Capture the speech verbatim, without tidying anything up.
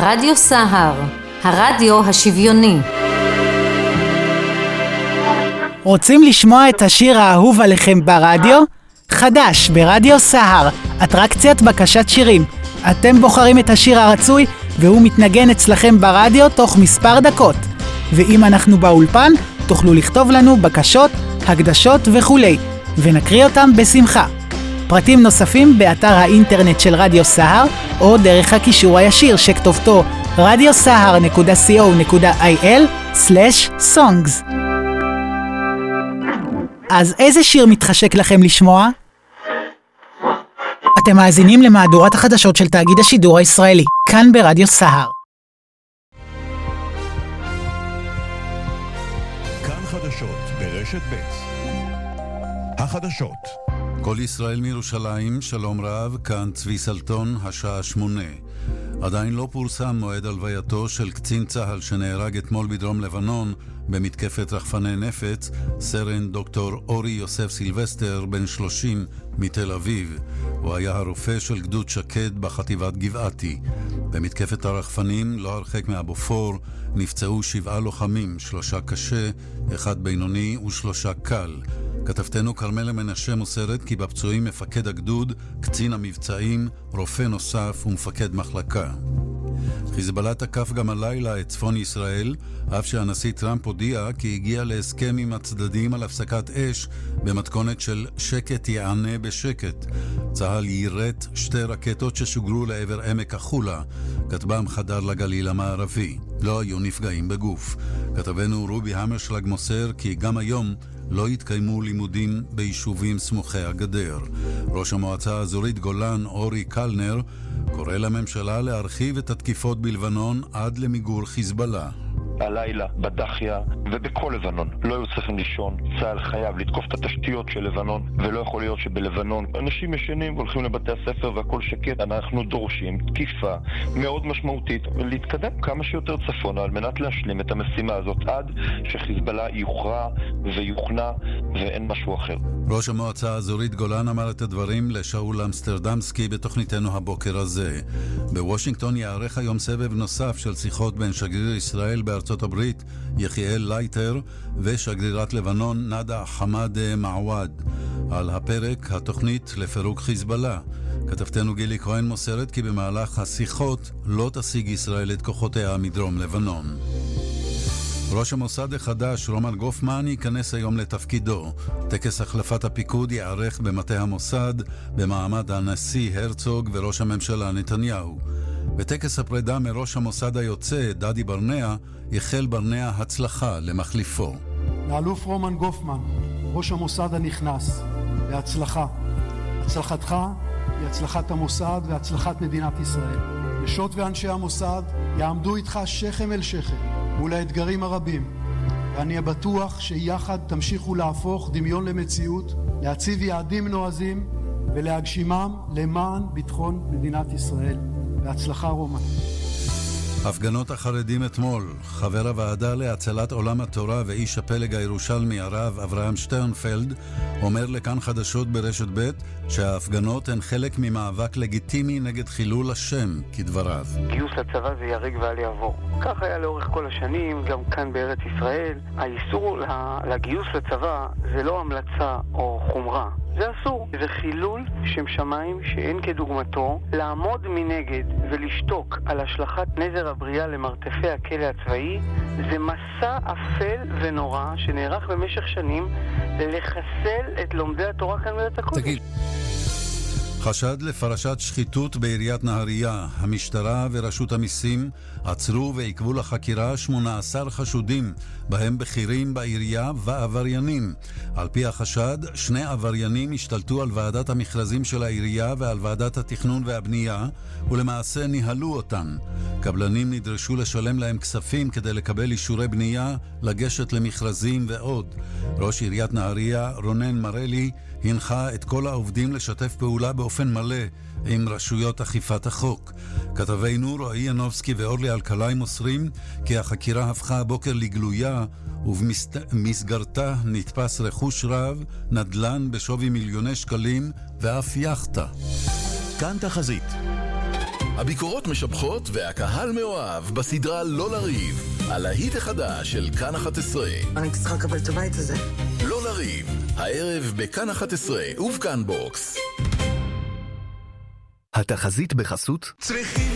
רדיו סהר, הרדיו השוויוני. רוצים לשמוע את השיר האהוב עליכם ברדיו? חדש ברדיו סהר, אטרקציית בקשת שירים. אתם בוחרים את השיר הרצוי והוא מתנגן אצלכם ברדיו תוך מספר דקות. ואם אנחנו באולפן, תוכלו לכתוב לנו בקשות, הקדשות וכולי, ונקריא אותם בשמחה. פרטים נוספים באתר האינטרנט של רדיו סהר, או דרך הקישור הישיר שכתובתו רדיו סהר נקודה סי או נקודה איי אל סלש סונגס. אז איזה שיר מתחשק לכם לשמוע? אתם מאזינים למהדורת החדשות של תאגיד השידור הישראלי, כאן ברדיו סהר. כאן חדשות ברשת ב'. החדשות. כל ישראל מירושלים, שלום רב, כאן צבי סלטון, השעה שמונה. עדיין לא פורסם מועד הלווייתו של קצין צה"ל שנהרג אתמול בדרום לבנון במתקפת רחפני נפץ, סרן דוקטור אורי יוסף סילבסטר, בן שלושים, מתל אביב. הוא היה הרופא של גדוד שקד בחטיבת גבעתי. במתקפת הרחפנים, לא הרחק מהבופור, נפצעו שבעה לוחמים, שלושה קשה, אחד בינוני ושלושה קל. כתבתנו קרמלה מנשה מוסרת כי בפצועים מפקד הגדוד, קצין המבצעים, רופא נוסף ומפקד מחלקה. חיזבאללה תקף גם הלילה את צפון ישראל, אף שהנשיא טראמפ הודיע כי הגיע להסכם עם הצדדים על הפסקת אש במתכונת של שקט יענה בשקט. צה"ל יירט שתי רקטות ששוגרו לעבר עמק החולה, כטב"ם חדר לגליל המערבי. לא היו נפגעים בגוף. כתבנו רובי המרשלג מוסר כי גם היום לא התקיימו לימודים ביישובים סמוכי הגדר. ראש המועצה האזורית גולן, אורי קלנר, קורא לממשלה להרחיב את התקיפות בלבנון עד למיגור חיזבאללה. הלילה, בדחיה ובכל לבנון לא היו צריכים לישון. צה"ל חייב לתקוף את התשתיות של לבנון, ולא יכול להיות שבלבנון אנשים ישנים והולכים לבתי הספר והכל שקט. אנחנו דורשים תקיפה מאוד משמעותית להתקדם כמה שיותר צפונה על מנת להשלים את המשימה הזאת עד שחיזבאללה יוכרע ויוכנע ואין משהו אחר. ראש המועצה האזורית גולן אמר את הדברים לשאול אמסטרדמסקי בתוכניתנו הבוקר הזה. בוושינגטון יערך היום סבב נוסף של שיחות בין שגריר ישראל בארצות הברית יחיאל לייטר ושגרירת לבנון נדה חמד מעווד. על הפרק התוכנית לפירוק חיזבאללה. כתבתנו גילי כהן מוסרת כי במהלך השיחות לא תשיג ישראל את כוחותיה מדרום לבנון. ראש המוסד החדש רומן גופמן ייכנס היום לתפקידו. טקס החלפת הפיקוד יערך במטה המוסד במעמד הנשיא הרצוג וראש הממשלה נתניהו. בטקס הפרידה מראש המוסד היוצא דדי ברנע יחל ברנע הצלחה למחליפו. לאלוף רומן גופמן, ראש המוסד הנכנס, בהצלחה. הצלחתך היא הצלחת המוסד והצלחת מדינת ישראל. נשות ואנשי המוסד יעמדו איתך שכם אל שכם מול האתגרים הרבים, ואני בטוח שיחד תמשיכו להפוך דמיון למציאות, להציב יעדים נועזים ולהגשימם למען ביטחון מדינת ישראל. בהצלחה רומן. הפגנות החרדים אתמול. חבר הוועדה להצלת עולם התורה ואיש הפלג הירושלמי הרב אברהם שטרנפלד אומר לכאן חדשות ברשת ב' שההפגנות הן חלק ממאבק לגיטימי נגד חילול השם, כדבריו. גיוס לצבא זה יריג ואל יעבור. כך היה לאורך כל השנים, גם כאן בארץ ישראל. האיסור לגיוס לצבא זה לא המלצה או חומרה. זה אסור. זה חילול שם שמיים שאין כדוגמתו. לעמוד מנגד ולשתוק על השלכת נזר הבריאה למרתפי הכלא הצבאי זה מסע אפל ונורא שנערך במשך שנים לחסל את לומדי התורה כאן בארץ הקודש. תגיד. חשד לפרשת שחיתות בעיריית נהריה. המשטרה ורשות המיסים עצרו ועיכבו לחקירה שמונה עשר חשודים, בהם בכירים בעירייה ועבריינים. על פי החשד, שני עבריינים השתלטו על ועדת המכרזים של העירייה ועל ועדת התכנון והבנייה, ולמעשה ניהלו אותן. קבלנים נדרשו לשלם להם כספים כדי לקבל אישורי בנייה, לגשת למכרזים ועוד. ראש עיריית נהריה, רונן מרלי, הנחה את כל העובדים לשתף פעולה באופן מלא עם רשויות אכיפת החוק. כתבינו רועי ינובסקי ואורלי אלקלעי מוסרים כי החקירה הפכה הבוקר לגלויה ובמסגרתה נתפס רכוש רב, נדל"ן בשווי מיליוני שקלים ואף יחטה. כאן תחזית. הביקורות משבחות והקהל מאוהב בסדרה לא לריב, על ההיט החדש של כאן אחת עשרה. אני צריכה לקבל את הבית הזה. לא לריב, הערב בכאן אחת עשרה ובכאן בוקס. התחזית בחסות צריכים